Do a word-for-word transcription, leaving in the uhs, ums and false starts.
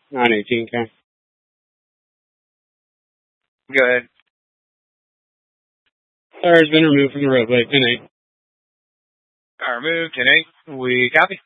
nine eighteen, okay. Go ahead. Tire has been removed from the roadway, ten eight. Car removed, ten eight. We copy.